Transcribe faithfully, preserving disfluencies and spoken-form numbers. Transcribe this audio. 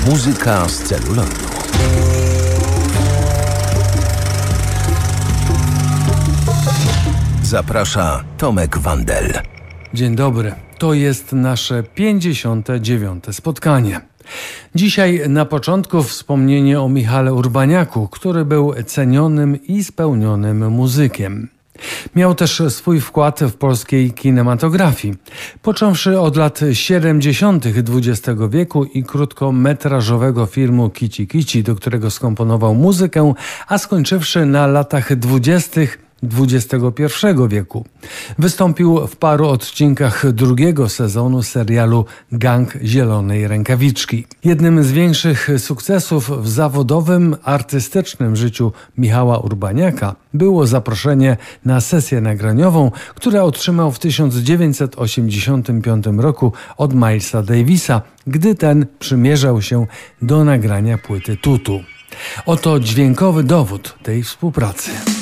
Muzyka z celuloidu. Zaprasza Tomek Wandel. Dzień dobry. To jest nasze pięćdziesiąte dziewiąte spotkanie. Dzisiaj na początku wspomnienie o Michale Urbaniaku, który był cenionym i spełnionym muzykiem. Miał też swój wkład w polskiej kinematografii, począwszy od lat siedemdziesiątych dwudziestego wieku i krótkometrażowego filmu Kici Kici, do którego skomponował muzykę, a skończywszy na latach dwudziestych dwudziestego pierwszego wieku. Wystąpił w paru odcinkach drugiego sezonu serialu Gang Zielonej Rękawiczki. Jednym z większych sukcesów w zawodowym, artystycznym życiu Michała Urbaniaka było zaproszenie na sesję nagraniową, które otrzymał w tysiąc dziewięćset osiemdziesiątym piątym roku od Milesa Davisa, gdy ten przymierzał się do nagrania płyty Tutu. Oto dźwiękowy dowód tej współpracy.